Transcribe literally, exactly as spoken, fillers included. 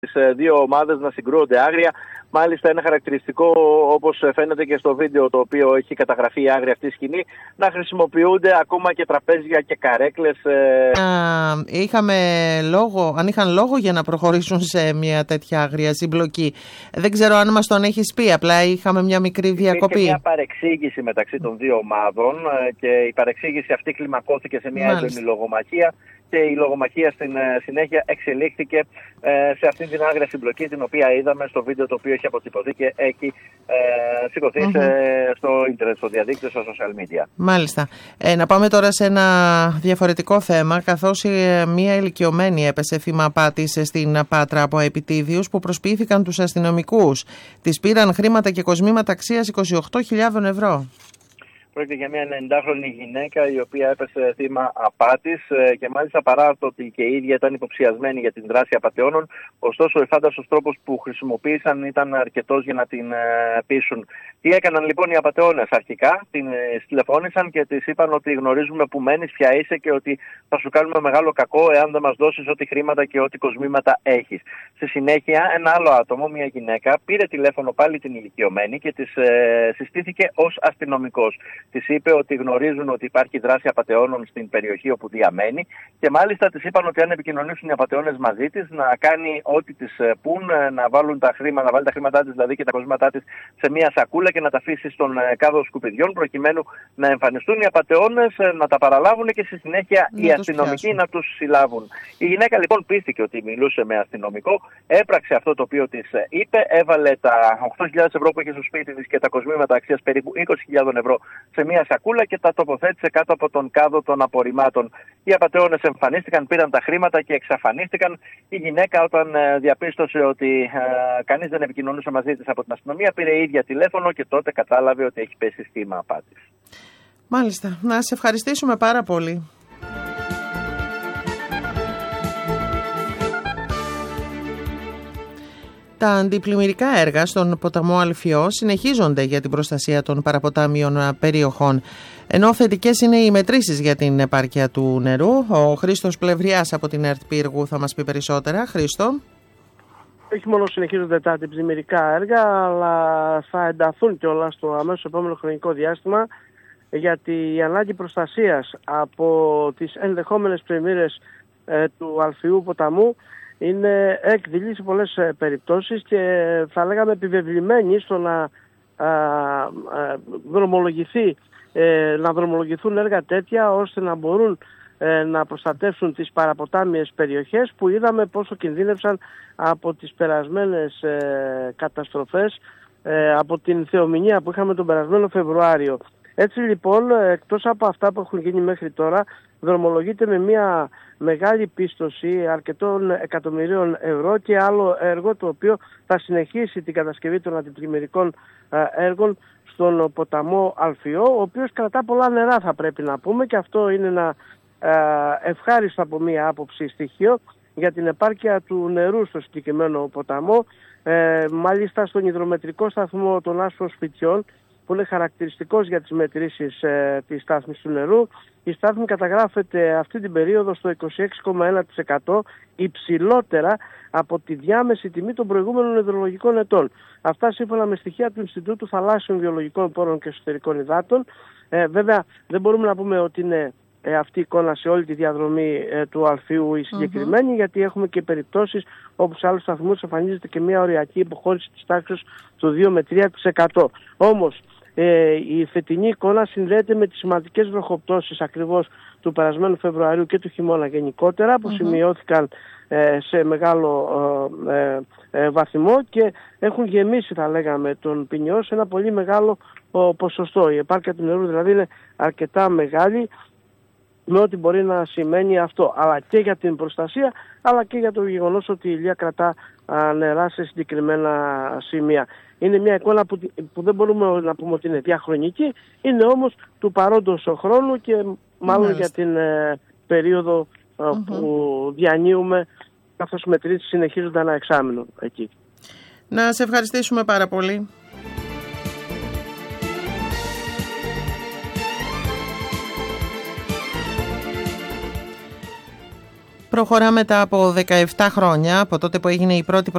τις δύο ομάδες να συγκρούονται άγρια. Μάλιστα είναι χαρακτηριστικό, όπως φαίνεται και στο βίντεο το οποίο έχει καταγραφεί η άγρια αυτή σκηνή, να χρησιμοποιούνται ακόμα και τραπέζια και καρέκλες. Α, είχαμε λόγο, αν είχαν λόγο για να προχωρήσουν σε μια τέτοια άγρια συμπλοκή. Δεν ξέρω αν μας τον έχεις πει, απλά είχαμε μια μικρή διακοπή. Υπήρχε μια παρεξήγηση μεταξύ των δύο ομάδων και η παρεξήγηση αυτή κλιμακώθηκε σε μια έντονη λογομαχία. Και η λογομαχία στην συνέχεια εξελίχθηκε ε, σε αυτήν την άγρια συμπλοκή, την οποία είδαμε στο βίντεο το οποίο έχει αποτυπωθεί και έχει ε, σηκωθεί mm-hmm. στο ίντερνετ, στο διαδίκτυο, στα social media. Μάλιστα. Ε, να πάμε τώρα σε ένα διαφορετικό θέμα, καθώς ε, μία ηλικιωμένη έπεσε θύμα απάτης στην Πάτρα από επιτίδιους που προσποιήθηκαν τους αστυνομικούς. Της πήραν χρήματα και κοσμήματα αξίας είκοσι οκτώ χιλιάδες ευρώ. Πρόκειται για μια ενενηντάχρονη γυναίκα η οποία έπεσε θύμα απάτης και μάλιστα παρά το ότι και η ίδια ήταν υποψιασμένη για την δράση απατεώνων, ωστόσο ο εφάνταστος τρόπος που χρησιμοποίησαν ήταν αρκετός για να την πείσουν. Τι έκαναν λοιπόν οι απατεώνες? Αρχικά την τηλεφώνησαν και της είπαν ότι γνωρίζουμε που μένεις, ποια είσαι και ότι θα σου κάνουμε μεγάλο κακό εάν δεν μας δώσεις ό,τι χρήματα και ό,τι κοσμήματα έχεις. Στη συνέχεια ένα άλλο άτομο, μια γυναίκα, πήρε τηλέφωνο πάλι την ηλικιωμένη και της ε, συστήθηκε ως αστυνομικός. Της είπε ότι γνωρίζουν ότι υπάρχει δράση απατεώνων στην περιοχή όπου διαμένει και μάλιστα της είπαν ότι αν επικοινωνήσουν οι απατεώνες μαζί της να κάνει ό,τι της πουν, να βάλουν τα χρήματα, να βάλει τα χρήματά της δηλαδή και τα κοσμήματά της σε μια σακούλα και να τα αφήσει στον κάδο σκουπιδιών προκειμένου να εμφανιστούν οι απατεώνες, να τα παραλάβουν και στη συνέχεια να οι αστυνομικοί πιάσουν. Να τους συλλάβουν. Η γυναίκα λοιπόν πίστηκε ότι μιλούσε με αστυνομικό, έπραξε αυτό το οποίο της είπε, έβαλε τα οκτώ χιλιάδες ευρώ που είχε στο σπίτι της και τα κοσμήματα αξίας περίπου είκοσι χιλιάδες ευρώ σε μια σακούλα και τα τοποθέτησε κάτω από τον κάδο των απορριμμάτων. Οι απατεώνες εμφανίστηκαν, πήραν τα χρήματα και εξαφανίστηκαν. Η γυναίκα όταν ε, διαπίστωσε ότι ε, κανείς δεν επικοινωνούσε μαζί της από την αστυνομία, πήρε η ίδια τηλέφωνο και τότε κατάλαβε ότι έχει πέσει θύμα απάτης. Μάλιστα. Να σε ευχαριστήσουμε πάρα πολύ. Τα αντιπλημμυρικά έργα στον ποταμό Αλφιό συνεχίζονται για την προστασία των παραποτάμιων περιοχών. Ενώ θετικές είναι οι μετρήσεις για την επάρκεια του νερού. Ο Χρήστος Πλευριάς από την ΕΡΤ Πύργου θα μας πει περισσότερα. Χρήστο. Όχι μόνο συνεχίζονται τα αντιπλημμυρικά έργα, αλλά θα ενταθούν κιόλας στο αμέσως επόμενο χρονικό διάστημα, γιατί η ανάγκη προστασίας από τις ενδεχόμενες πλημμύρες ε, του Αλφιού ποταμού είναι εκδηλή σε πολλές ε, περιπτώσεις και θα λέγαμε επιβεβλημένη στο να α, α, δρομολογηθεί, ε, να δρομολογηθούν έργα τέτοια ώστε να μπορούν ε, να προστατεύσουν τις παραποτάμιες περιοχές που είδαμε πόσο κινδύνευσαν από τις περασμένες ε, καταστροφές, ε, από την θεομηνία που είχαμε τον περασμένο Φεβρουάριο. Έτσι λοιπόν, εκτός από αυτά που έχουν γίνει μέχρι τώρα, δρομολογείται με μια μεγάλη πίστοση αρκετών εκατομμυρίων ευρώ και άλλο έργο το οποίο θα συνεχίσει την κατασκευή των αντιπλημμυρικών έργων στον ποταμό Αλφιό, ο οποίος κρατά πολλά νερά θα πρέπει να πούμε, και αυτό είναι ένα ευχάριστο από μία άποψη στοιχείο για την επάρκεια του νερού στο συγκεκριμένο ποταμό. Ε, μάλιστα στον υδρομετρικό σταθμό των Άσπρων Σπιτιών, που είναι χαρακτηριστικός για τις μετρήσεις ε, της στάθμης του νερού, η στάθμη καταγράφεται αυτή την περίοδο στο είκοσι έξι κόμμα ένα τοις εκατό, υψηλότερα από τη διάμεση τιμή των προηγούμενων υδρολογικών ετών. Αυτά σύμφωνα με στοιχεία του Ινστιτούτου Θαλάσσιων Βιολογικών Πόρων και Εσωτερικών Υδάτων. Ε, βέβαια δεν μπορούμε να πούμε ότι είναι ε, αυτή η εικόνα σε όλη τη διαδρομή ε, του Αλφιού η συγκεκριμένη, mm-hmm. γιατί έχουμε και περιπτώσεις όπου σε άλλους σταθμούς εμφανίζεται και μια οριακή υποχώρηση της τάξης του δύο με τρία τοις εκατό. Όμως Ε, η φετινή εικόνα συνδέεται με τις σημαντικές βροχοπτώσεις ακριβώς του περασμένου Φεβρουαρίου και του χειμώνα γενικότερα, που mm-hmm. σημειώθηκαν ε, σε μεγάλο ε, ε, βαθμό και έχουν γεμίσει, θα λέγαμε, τον ποινιό σε ένα πολύ μεγάλο ο, ποσοστό. Η επάρκεια του νερού δηλαδή είναι αρκετά μεγάλη, με ό,τι μπορεί να σημαίνει αυτό, αλλά και για την προστασία, αλλά και για το γεγονός ότι η Ηλία κρατά α, νερά σε συγκεκριμένα σημεία. Είναι μια εικόνα που, που δεν μπορούμε να πούμε ότι είναι διαχρονική, είναι όμως του παρόντος χρόνου και μάλλον Μάλιστα. για την ε, περίοδο ε, mm-hmm. που διανύουμε, καθώς οι μετρήσεις συνεχίζονται ένα εξάμηνο εκεί. Να σε ευχαριστήσουμε πάρα πολύ. Προχωράμε μετά από δεκαεπτά χρόνια, από τότε που έγινε η πρώτη